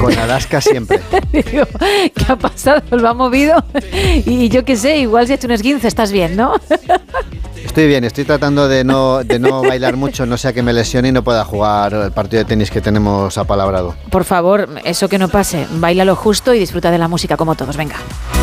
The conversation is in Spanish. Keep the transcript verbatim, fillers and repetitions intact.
Con Alaska siempre. Digo, ¿qué ha pasado? ¿Lo ha movido? Y yo qué sé, igual si ha hecho un esguince, estás bien, ¿no? Estoy bien, estoy tratando de no, de no bailar mucho, no sea que me lesione y no pueda jugar el partido de tenis que tenemos apalabrado. Por favor, eso que no pase, baila lo justo y disfruta de la música como todos, venga.